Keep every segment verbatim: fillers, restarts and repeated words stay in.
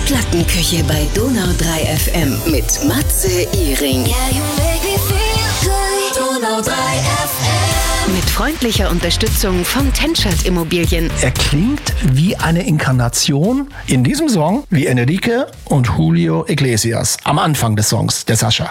Plattenküche bei Donau drei F M mit Matze Iring. Yeah, you make me feel good. Donau drei F M. Mit freundlicher Unterstützung von Tenschert Immobilien. Er klingt wie eine Inkarnation in diesem Song wie Enrique und Julio Iglesias am Anfang des Songs, der Sascha.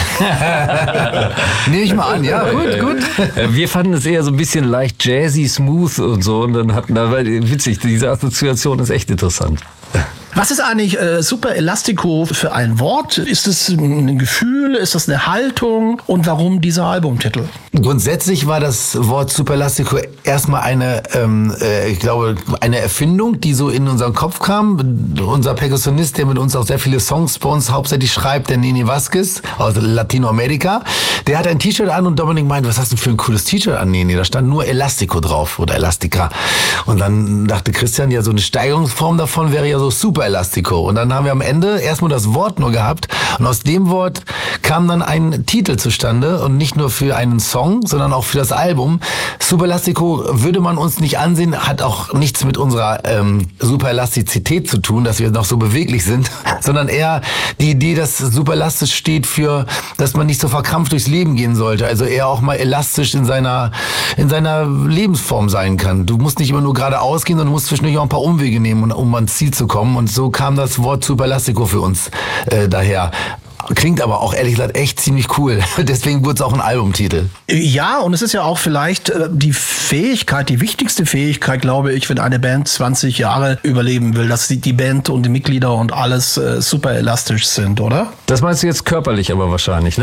Nehme ich mal an, ja, gut, gut. Wir fanden es eher so ein bisschen leicht jazzy, smooth und so und dann hatten da, witzig, diese Assoziation ist echt interessant. Was ist eigentlich äh, Super Elastico für ein Wort? Ist es ein Gefühl? Ist das eine Haltung? Und warum dieser Albumtitel? Grundsätzlich war das Wort Super Elastico erstmal eine, ähm, äh, ich glaube, eine Erfindung, die so in unseren Kopf kam. Unser Perkussionist, der mit uns auch sehr viele Songs bei uns hauptsächlich schreibt, der Nini Vasquez aus Latinoamerika, der hat ein T-Shirt an und Dominik meint, was hast du für ein cooles T-Shirt an, Nini? Da stand nur Elastico drauf oder Elastica. Und dann dachte Christian, ja, so eine Steigerungsform davon wäre ja so Super Elastico. Und dann haben wir am Ende erstmal das Wort nur gehabt und aus dem Wort kam dann ein Titel zustande und nicht nur für einen Song, sondern auch für das Album. Super Elastico würde man uns nicht ansehen, hat auch nichts mit unserer ähm, Super Elastizität zu tun, dass wir noch so beweglich sind, sondern eher die Idee, dass Super Elastisch steht für, dass man nicht so verkrampft durchs Leben gehen sollte, also eher auch mal elastisch in seiner in seiner Lebensform sein kann. Du musst nicht immer nur geradeaus gehen, sondern du musst zwischendurch auch ein paar Umwege nehmen, um ans Ziel zu kommen. Und so kam das Wort Super Elastico für uns äh, daher. Klingt aber auch ehrlich gesagt echt ziemlich cool. Deswegen wurde es auch ein Albumtitel. Ja, und es ist ja auch vielleicht äh, die Fähigkeit, die wichtigste Fähigkeit, glaube ich, wenn eine Band zwanzig Jahre überleben will, dass die, die Band und die Mitglieder und alles äh, super elastisch sind, oder? Das meinst du jetzt körperlich aber wahrscheinlich, ne?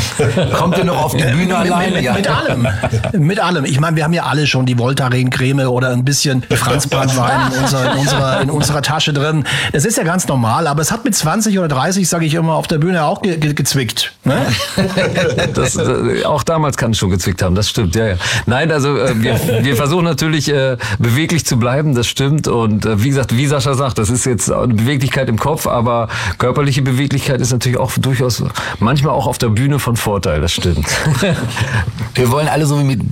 Kommt ihr noch auf die Bühne mit, alleine? Mit, Ja. mit allem. Mit allem. Ich meine, wir haben ja alle schon die Voltaren-Creme oder ein bisschen Franzbranntwein in unserer, in, unserer, in unserer Tasche drin. Das ist ja ganz normal, aber es hat mit zwanzig oder dreißig, sage ich immer, auf der Bühne auch ge- ge- gezwickt. Ne? Das, äh, auch damals kann es schon gezwickt haben, das stimmt, ja, ja. Nein, also äh, wir, wir versuchen natürlich äh, beweglich zu bleiben, das stimmt. Und äh, wie gesagt, wie Sascha sagt, das ist jetzt eine Beweglichkeit im Kopf, aber körperliche Beweglichkeit ist natürlich auch durchaus manchmal auch auf der Bühne von Vorteil, das stimmt. Wir wollen alle so wie mit